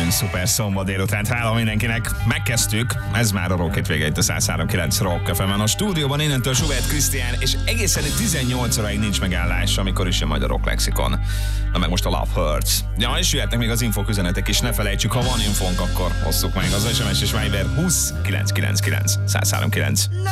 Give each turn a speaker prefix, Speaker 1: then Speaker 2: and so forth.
Speaker 1: Nagyon szuper szombat délután. Hála mindenkinek. Megkezdtük. Ez már a Rocket vége itt a 103.9 Rock FM-en. A stúdióban innentől Schubert Krisztián, és egészen 18 óráig nincs megállás, amikor is jön majd a Rock Lexikon. Na meg most a Love Hurts. Ja, és jöhetnek még az infók, üzenetek is. Ne felejtsük, ha van infónk, akkor hosszuk meg az SMS és Viber 20 999 103.9.